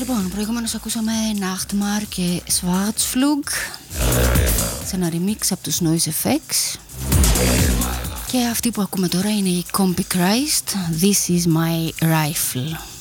Λοιπόν, προηγουμένως ακούσαμε Nachtmar και Schwarzflug σε ένα remix από τους Noise Effects. Και αυτή που ακούμε τώρα είναι η Combi Christ, This is my rifle.